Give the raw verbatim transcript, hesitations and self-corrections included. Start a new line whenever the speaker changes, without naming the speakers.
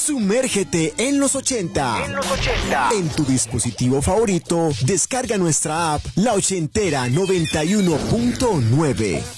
Sumérgete en los ochenta.
En los ochenta.
En tu dispositivo favorito, descarga nuestra app La Ochentera noventa y uno punto nueve.